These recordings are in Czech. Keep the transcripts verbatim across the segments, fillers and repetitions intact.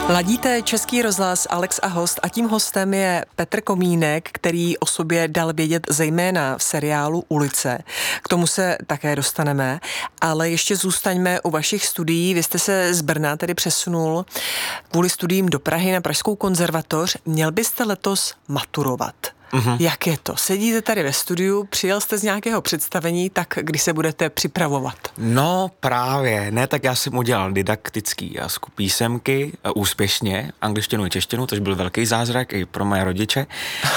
Ladíte Český rozhlas, Alex a host, a tím hostem je Petr Komínek, který o sobě dal vědět zejména v seriálu Ulice. K tomu se také dostaneme, ale ještě zůstaňme u vašich studií. Vy jste se z Brna tedy přesunul kvůli studiím do Prahy na Pražskou konzervatoř. Měl byste letos maturovat. Uhum. Jak je to? Sedíte tady ve studiu, přijel jste z nějakého představení, tak kdy se budete připravovat? No právě, ne, tak já jsem udělal didaktický jazyk písemky úspěšně, angličtinu i češtinu, což byl velký zázrak i pro moje rodiče.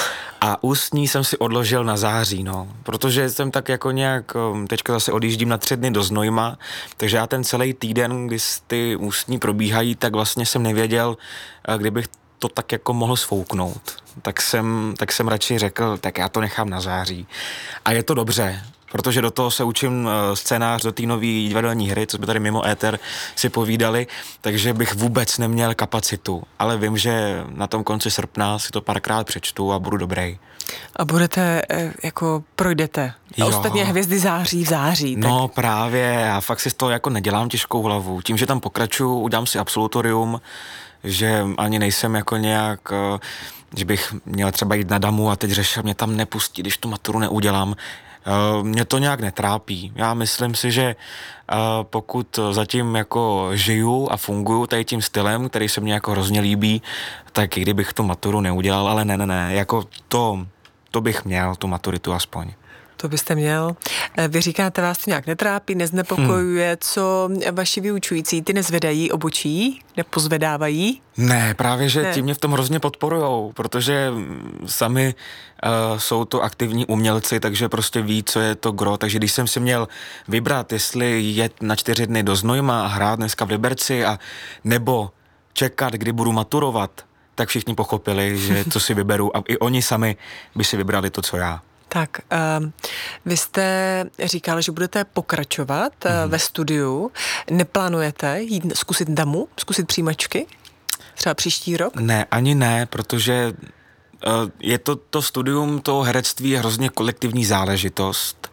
A ústní jsem si odložil na září, no, protože jsem tak jako nějak, teďka zase odjíždím na tři dny do Znojma, takže já ten celý týden, kdy ty ústní probíhají, tak vlastně jsem nevěděl, kdybych to tak jako mohl sfouknout. Tak jsem, tak jsem radši řekl, tak já to nechám na září. A je to dobře, protože do toho se učím scénář do té nové divadelní hry, co jsme tady mimo éter si povídali, takže bych vůbec neměl kapacitu. Ale vím, že na tom konci srpna si to párkrát přečtu a budu dobrý. A budete, jako projdete. A ostatně hvězdy září v září. Tak... No právě, já fakt si z toho jako nedělám těžkou hlavu. Tím, že tam pokračuju, udělám si absolutorium, že ani nejsem jako nějak, že bych měl třeba jít na damu a teď řešil, mě tam nepustí, když tu maturu neudělám. Mě to nějak netrápí. Já myslím si, že pokud zatím jako žiju a funguju tady tím stylem, který se mně jako hrozně líbí, tak i kdybych tu maturu neudělal, ale ne, ne, ne, jako to, to bych měl, tu maturitu aspoň. To byste měl. Vy říkáte, vás to nějak netrápí, neznepokojuje, hmm. co vaši vyučující, ty nezvedají obočí, nepozvedávají? Ne, právě, že ne. Ti mě v tom hrozně podporujou, protože sami uh, jsou to aktivní umělci, takže prostě ví, co je to gro, takže když jsem si měl vybrat, jestli jet na čtyři dny do Znojma a hrát dneska v Liberci a nebo čekat, kdy budu maturovat, tak všichni pochopili, že co si vyberu a i oni sami by si vybrali to, co já. Tak, um, vy jste říkal, že budete pokračovat mm-hmm. uh, ve studiu. Neplánujete jít zkusit damu, zkusit přijímačky? Třeba příští rok? Ne, ani ne, protože uh, je to, to studium, to herectví je hrozně kolektivní záležitost.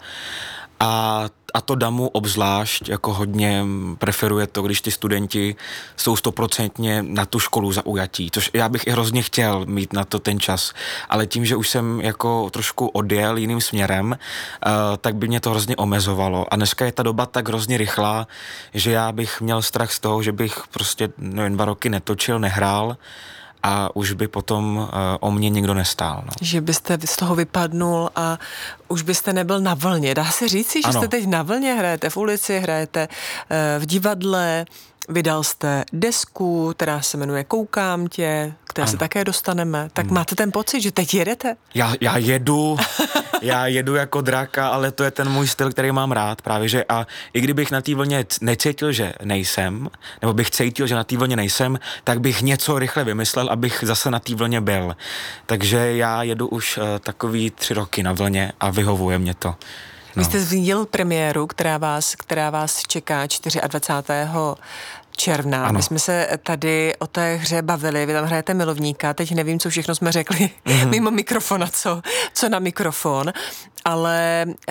A, a to damu obzvlášť jako hodně preferuje to, když ty studenti jsou stoprocentně na tu školu zaujatí, což já bych i hrozně chtěl mít na to ten čas, ale tím, že už jsem jako trošku odjel jiným směrem, uh, tak by mě to hrozně omezovalo. A dneska je ta doba tak hrozně rychlá, že já bych měl strach z toho, že bych prostě no, dva roky netočil, nehrál, a už by potom uh, o mě nikdo nestál. No. Že byste z toho vypadnul a už byste nebyl na vlně. Dá se říci, že ano. Jste teď na vlně, hrajete v ulici, hrajete uh, v divadle, vydal jste desku, která se jmenuje Koukám tě, které ano. se také dostaneme. Tak hmm. máte ten pocit, že teď jedete? Já, já jedu, já jedu jako draka, ale to je ten můj styl, který mám rád právě, že a i kdybych na té vlně necítil, že nejsem, nebo bych cítil, že na té vlně nejsem, tak bych něco rychle vymyslel, abych zase na té vlně byl. Takže já jedu už uh, takový tři roky na vlně a vyhovuje mě to. Vy jste zmínil premiéru, která vás, která vás čeká dvacátého čtvrtého června. Ano. My jsme se tady o té hře bavili, vy tam hrajete milovníka, teď nevím, co všechno jsme řekli mm-hmm. mimo mikrofon a co, co na mikrofon, ale uh,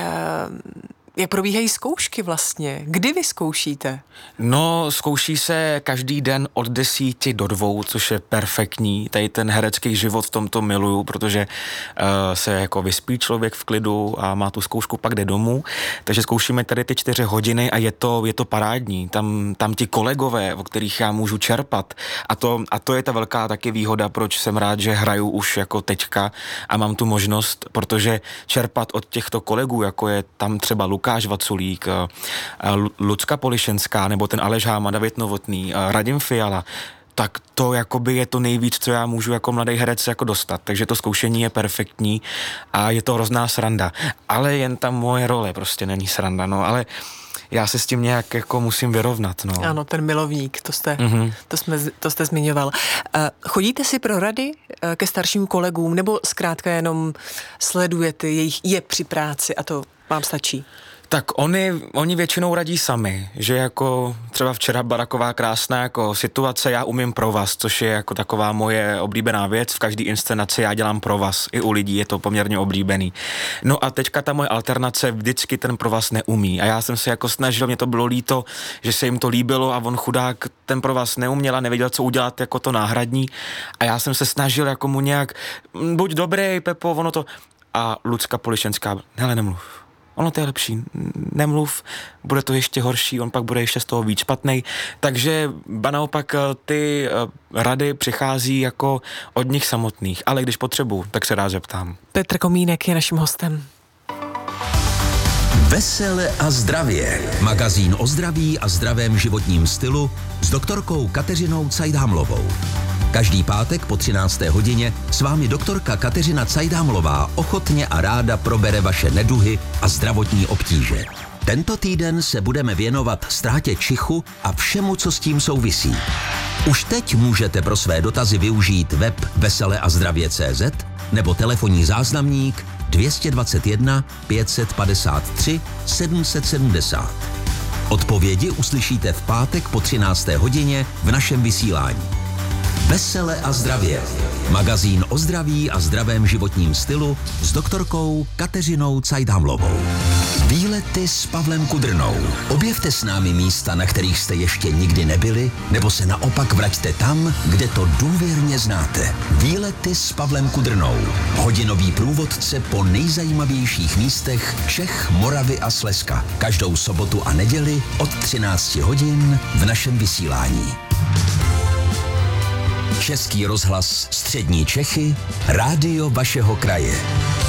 jak probíhají zkoušky vlastně? Kdy vy zkoušíte? No, zkouší se každý den od desíti do dvou, což je perfektní. Tady ten herecký život v tomto miluju, protože uh, se jako vyspí člověk v klidu a má tu zkoušku, pak jde domů. Takže zkoušíme tady ty čtyři hodiny a je to, je to parádní. Tam, tam ti kolegové, o kterých já můžu čerpat. A to, a to je ta velká taky výhoda, proč jsem rád, že hraju už jako teďka a mám tu možnost, protože čerpat od těchto kolegů, jako je tam třeba Lukáš Vaculík, Lucka Polišenská, nebo ten Aleš Háma, David Novotný, Radim Fiala, tak to jakoby je to nejvíc, co já můžu jako mladý herec jako dostat. Takže to zkoušení je perfektní a je to hrozná sranda. Ale jen tam moje role prostě není sranda, no, ale já se s tím nějak jako musím vyrovnat, no. Ano, ten milovník, to jste, mm-hmm. to jsme, to jste zmiňoval. Chodíte si pro rady ke starším kolegům, nebo zkrátka jenom sledujete jejich je při práci a to vám stačí? Tak oni, oni většinou radí sami, že jako třeba včera byla taková krásná jako situace, já umím provaz, což je jako taková moje oblíbená věc, v každé inscenaci já dělám provaz, i u lidí je to poměrně oblíbený. No a teďka ta moje alternace vždycky ten provaz neumí a já jsem se jako snažil, mě to bylo líto, že se jim to líbilo a on chudák ten provaz neuměl a nevěděl, co udělat jako to náhradní a já jsem se snažil jako mu nějak, buď dobrý, Pepo, ono to, a Lucka Polišenská, hele, nemluv. Ono to je lepší, nemluv, bude to ještě horší, on pak bude ještě z toho víc špatnej, takže ba naopak ty rady přichází jako od nich samotných, ale když potřebuju, tak se rád zeptám. Petr Komínek je naším hostem. Vesele a zdravě. Magazín o zdraví a zdravém životním stylu s doktorkou Kateřinou Cajdámlovou. Každý pátek po třinácté hodině s vámi doktorka Kateřina Cajdámlová ochotně a ráda probere vaše neduhy a zdravotní obtíže. Tento týden se budeme věnovat ztrátě čichu a všemu, co s tím souvisí. Už teď můžete pro své dotazy využít web vesele a zdravě tečka cé zet nebo telefonní záznamník dvě stě dvacet jedna pět set padesát tři sedm set sedmdesát. Odpovědi uslyšíte v pátek po třinácté hodině v našem vysílání. Vesele a zdravě. Magazín o zdraví a zdravém životním stylu s doktorkou Kateřinou Cajdámlovou. Výlety s Pavlem Kudrnou. Objevte s námi místa, na kterých jste ještě nikdy nebyli, nebo se naopak vraťte tam, kde to důvěrně znáte. Výlety s Pavlem Kudrnou. Hodinový průvodce po nejzajímavějších místech Čech, Moravy a Slezska. Každou sobotu a neděli od třinácti hodin v našem vysílání. Český rozhlas Střední Čechy, rádio vašeho kraje.